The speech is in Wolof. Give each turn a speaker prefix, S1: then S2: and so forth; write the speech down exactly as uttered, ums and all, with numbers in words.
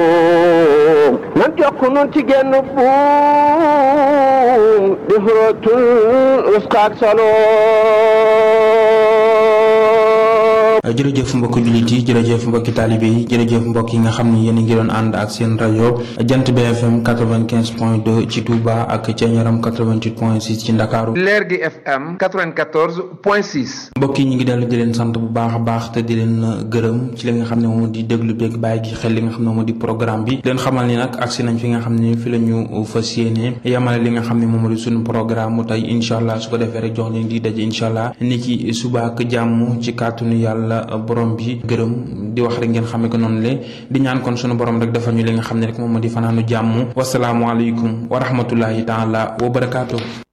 S1: nan jokk nun ci genn buum di xurootul uskaak saloo.
S2: jërëjëf mbokki jullit yi jërëjëf mbokki taalibe yi jërëjëf mbokk yi nga xam ne yéen a ngi doon ànd ak seen rajo Jant B F M quatre-vingt-quinze point deux ci Touba ak Thiéniaram quatre-vingt-huit point six ci Ndakaaru.
S3: Leer gi F M quatre-vingt-quatorze point six.
S2: mbokk yi ñu ngi dellu di leen sant bu baax a baax te di leen gërëm ci li nga xam ne moom di déglu beeg bàyyi gi xel li nga xam ne moom di programme bi leen xamal ni nag agsi nañ fi nga xam ne fi la ñu fas yéene yamale li nga xam ne moom di suñu programme mu tey incha allah su ko defee rek jox leen di daje incha allah ni ki suba ak jàmm ci kàttanu yàlla borom bi gërëm di wax rek ngeen xamee ko noonu le di ñaan kon sunu borom rek defal ñu li nga xam ne rek moom moo di fanaanu jàmm wasalaamualeykum wa rahmatullahi taala wa barakaatu.